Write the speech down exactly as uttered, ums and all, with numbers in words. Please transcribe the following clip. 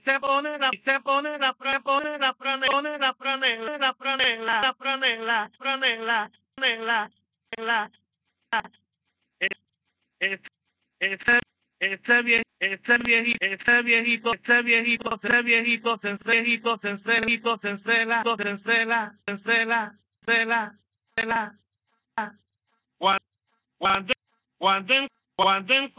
se pone la, se pone la, pone la, pone la, franela, la franela, la franela, franela, franela, la, ese, ese, ese vie, ese viejito, ese viejito, ese viejito, ese viejito, ese viejito, ese viejito, se encela, se encela, se encela, se encela, se encela. Cuando, cuando, cuando, cuando